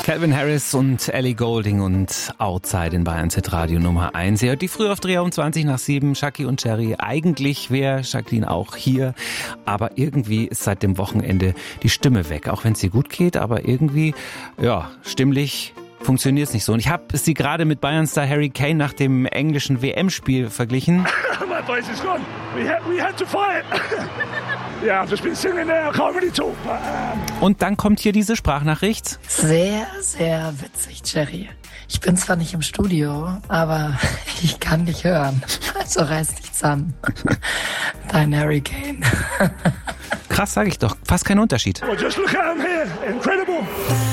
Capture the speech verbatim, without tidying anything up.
Calvin Harris und Ellie Goulding und Outside in Bayern Z Radio Nummer eins. Ihr hört die Frühaufdreher um zwanzig nach sieben. Shaki und Jerry. Eigentlich wäre Jacqueline auch hier, aber irgendwie ist seit dem Wochenende die Stimme weg. Auch wenn es ihr gut geht, aber irgendwie, ja, stimmlich funktioniert es nicht so. Und ich habe sie gerade mit Bayern-Star Harry Kane nach dem englischen W M-Spiel verglichen. My voice is gone. We had, we had to fight. Yeah, I've just been singing there. I can't really talk. But, um... Und dann kommt hier diese Sprachnachricht. Sehr, sehr witzig, Jerry. Ich bin zwar nicht im Studio, aber ich kann dich hören. Also reiß dich zusammen. Dein Harry Kane. Krass, sag ich doch. Fast kein Unterschied. Well, just look at him here. Incredible.